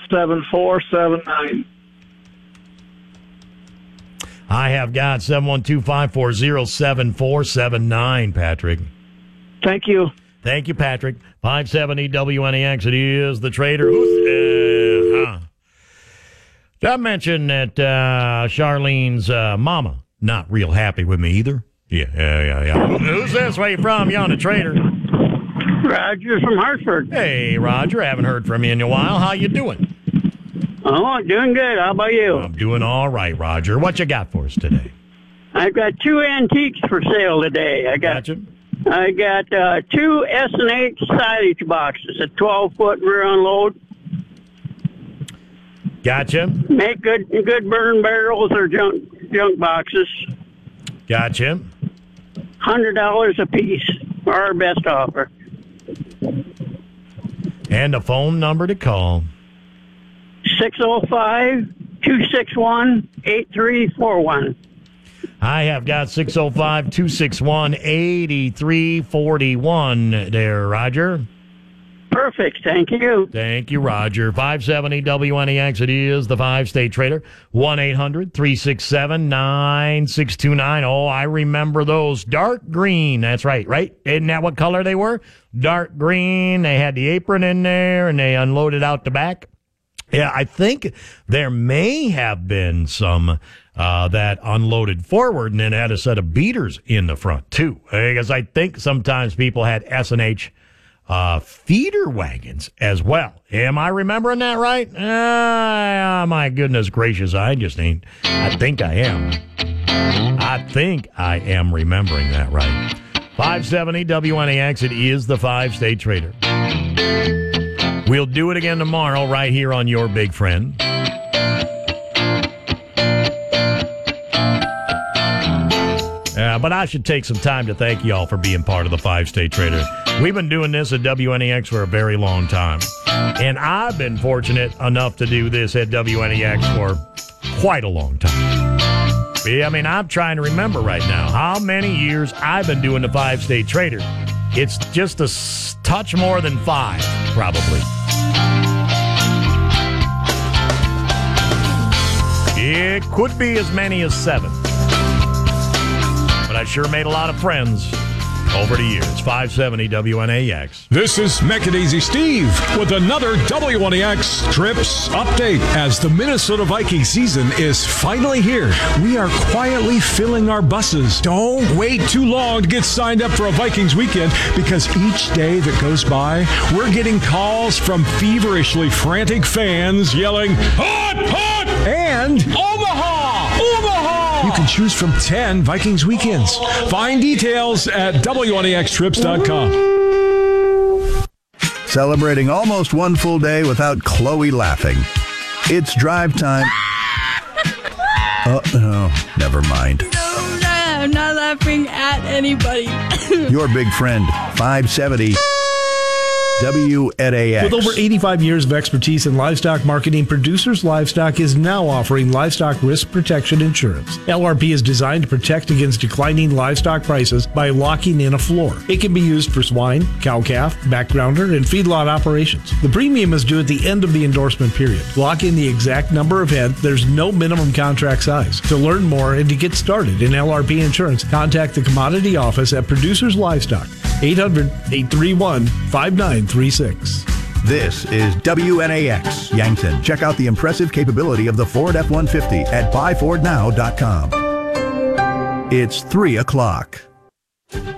7479. I have got 712-540-7479, Patrick. Thank you. Thank you, Patrick. 570 WNEX. It is the Trader. Did I mention that Charlene's mama not real happy with me either? Yeah. Who's this? Where you from? You on the Trader? Roger from Hartford. Hey, Roger. Haven't heard from you in a while. How you doing? Oh, doing good. How about you? I'm doing all right, Roger. What you got for us today? I've got two antiques for sale today. I got two S&H silage boxes, a 12-foot rear unload. Gotcha. Make good burn barrels or junk boxes. Gotcha. $100 a piece, our best offer. And a phone number to call. 605-261-8341. I have got 605-261-8341 there, Roger. Perfect. Thank you. Thank you, Roger. 570 WNEX. It is the Five-State Trader. 1-800-367-9629. Oh, I remember those. Dark green. That's right? Isn't that what color they were? Dark green. They had the apron in there, and they unloaded out the back. Yeah, I think there may have been some that unloaded forward and then had a set of beaters in the front, too. Because I think sometimes people had S&H feeder wagons as well. Am I remembering that right? My goodness gracious, I think I am remembering that right. 570 WNEX, it is the Five-State Trader. We'll do it again tomorrow right here on Your Big Friend. But I should take some time to thank you all for being part of the Five-State Trader. We've been doing this at WNEX for a very long time. And I've been fortunate enough to do this at WNEX for quite a long time. Yeah, I mean, I'm trying to remember right now how many years I've been doing the Five-State Trader. It's just a touch more than 5, probably. It could be as many as 7. But I sure made a lot of friends over the years. 570 WNAX. This is Mechadaisy Steve with another WNAX Trips update. As the Minnesota Viking season is finally here, we are quietly filling our buses. Don't wait too long to get signed up for a Vikings weekend, because each day that goes by, we're getting calls from feverishly frantic fans yelling, "Hot, hot!" and "Omaha! Omaha!" You can choose from 10 Vikings weekends. Find details at WNEXtrips.com. Celebrating almost one full day without Chloe laughing. It's drive time. Oh, never mind. No, I'm not laughing at anybody. Your Big Friend, 570 WNAX. With over 85 years of expertise in livestock marketing, Producers Livestock is now offering livestock risk protection insurance. LRP is designed to protect against declining livestock prices by locking in a floor. It can be used for swine, cow-calf, backgrounder, and feedlot operations. The premium is due at the end of the endorsement period. Lock in the exact number of head. There's no minimum contract size. To learn more and to get started in LRP insurance, contact the Commodity Office at Producers Livestock. 800-831-5936. This is WNAX Yankton. Check out the impressive capability of the Ford F-150 at buyfordnow.com. It's 3 o'clock.